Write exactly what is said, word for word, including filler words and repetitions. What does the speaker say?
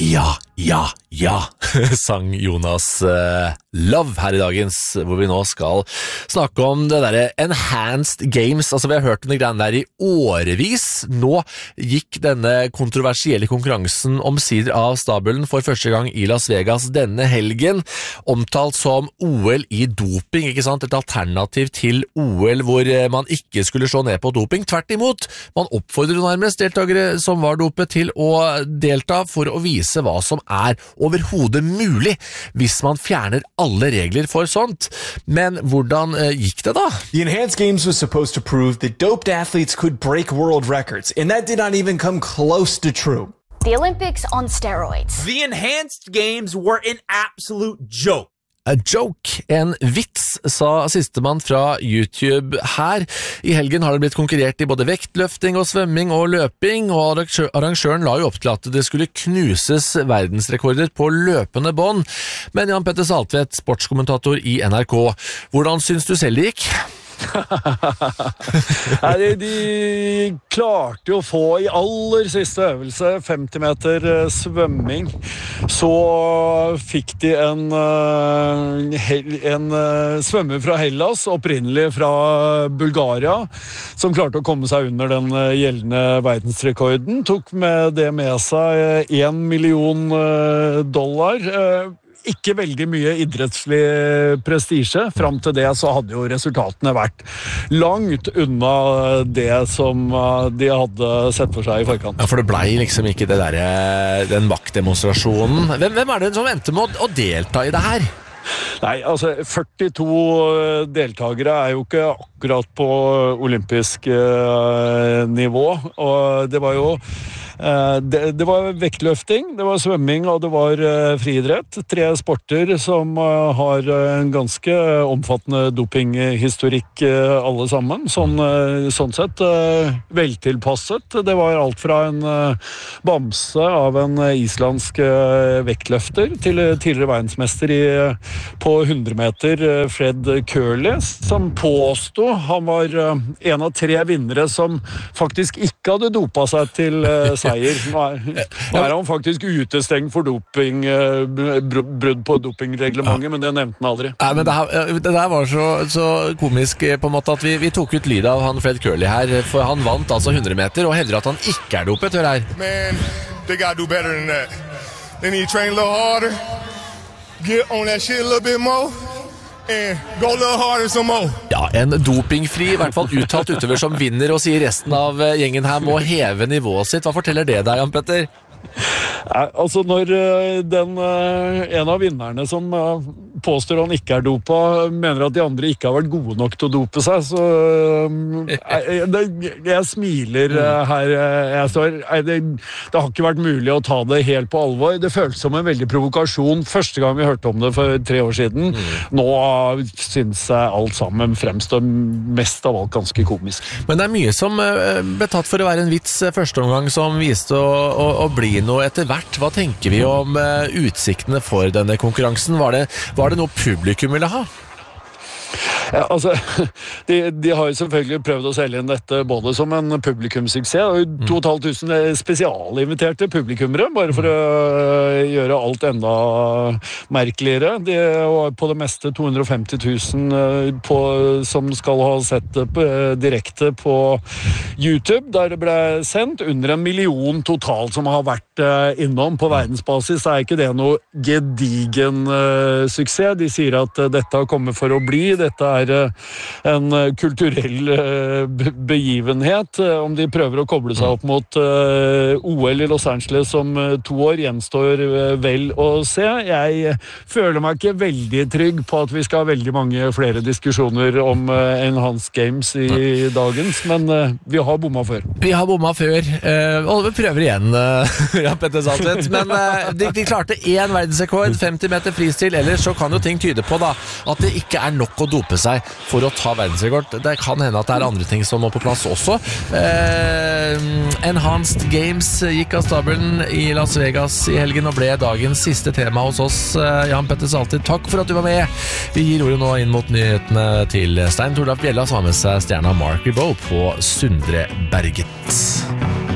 Ja, ja, ja, sang Jonas uh, Love her i dagens, hvor vi nå skal snakke om det der Enhanced Games. Altså vi har hørt denne greien der i årevis. Nå gikk denne kontroversielle konkurransen omsider av stabelen for første gang i Las Vegas denne helgen, omtalt som O L i doping, ikke sant? Et alternativ til O L hvor man ikke skulle slå ned på doping. Tvert imot, man oppfordrer nærmest deltakere som var dopet til å delta for å vise hva som er overhodet mulig hvis man fjerner alle regler for sånt. Men hvordan uh, gikk det da? The Enhanced Games was supposed to prove that doped athletes could break world records, and that did not even come close to true. The Olympics on steroids. The Enhanced Games were an absolute joke. A joke, en vits, sa sistemann fra YouTube her. I helgen har det blitt konkurrert i både vektløfting og svømming og løping, og arrangøren la jo opp til at det skulle knuses verdensrekorder på løpende bånd. Men Jan Petter Saltvedt, sportskommentator i N R K, hvordan syns du selv det gikk? Nei, de, de klarte jo å få i aller siste øvelse femti meter svømming, så fikk de en, en svømmer fra Hellas, opprinnelig fra Bulgaria, som klarte å komme seg under den gjeldende verdensrekorden, tok med det med seg en million dollar. Ikke veldig mye idrettslig prestige. Frem til det så hadde jo resultatene vært langt unna det som de hadde sett for seg i forkant. Ja, for det ble liksom ikke det der, den maktdemonstrasjonen. Hvem, hvem er det som venter med å, å delta i det her? Nei, altså førtito deltagere er jo ikke akkurat på olympisk eh, nivå, og det var jo eh, det, det var vektløfting, det var svømming og det var eh, friidrett. Tre sporter som eh, har en ganske omfattende dopinghistorikk eh, alle sammen. Sånn, eh, sånn sett eh, veltilpasset. Det var alt fra en eh, bamse av en islandsk eh, vektløfter til tidligere verdensmester i på hundre meter, Fred Curley, som påstod han var en av tre vinnere som faktisk ikke hadde dopet seg til seier. Nå er, nå er han faktisk utestengt for doping, brudd på dopingreglementet, men det nevnte han aldri. Nei, men det, her, det der var så, så komisk på en måte at vi, vi tok ut lyd av han Fred Curley her, for han vant altså hundre meter og hevder at han ikke er dopet, hør her. Man, they gotta do better than that. They need to train a little harder. Get on that shit a little bit more and go a little harder some more. Ja, en dopingfri, i hvert fall uttalt utøver som vinner og sier resten av gjengen her må heve nivået sitt. Hva forteller det deg, Jan Petter? Nei, altså når den, en av vinnerne som påstår han ikke er dopa, mener at de andre ikke har vært gode nok til å dope seg, så jeg, det, jeg smiler her jeg står. Det, det har ikke vært mulig å ta det helt på alvor. Det føltes som en veldig provokasjon første gang vi hørte om det for tre år siden. Nå synes jeg alt sammen fremstår mest av alt ganske komisk. Men det er mye som ble tatt for å være en vits første omgang som viste å, å, å bli noe etter hvert. Hva tenker vi om uh, utsiktene for denne konkurransen? Var det, var det noe publikum ville ha? Ja, altså, de, de har jo selvfølgelig prøvd å selge inn dette både som en publikumssuksess og to og et halvt tusen spesialinviterte publikummere, bare for å gjøre alt enda merkeligere. Det var på det meste to hundre og femti tusen på, som skal ha sett det på, direkte på YouTube, der det ble sendt under en million totalt som har vært innom på verdensbasis. Er ikke det noe gedigen uh, suksess? De sier at uh, dette har kommet for å bli, dette er en kulturell begivenhet. Om de prøver å koble seg opp mot O L i Los Angeles om to år, gjenstår vel å se. Jeg føler meg ikke veldig trygg på at vi skal ha veldig mange flere diskusjoner om Enhanced Games i dagens, men vi har bomma før. Vi har bomma før, og vi prøver igjen, Jan Petter Saltvedt, men de, de klarte én verdensrekord, femti meter fristil, ellers så kan jo ting tyde på da, at det ikke er nok å dope seg for å ta verdensrekord. Det kan hende at det er andre ting som må på plass også. Eh, Enhanced Games gikk av stabelen i Las Vegas i helgen og ble dagens siste tema hos oss. Jan Petter Saltvedt, takk for at du var med. Vi gir ordet nå inn mot nyhetene til Stein Torleif Bjella, som har med seg stjerna Mark Ribot på Sundre Berget.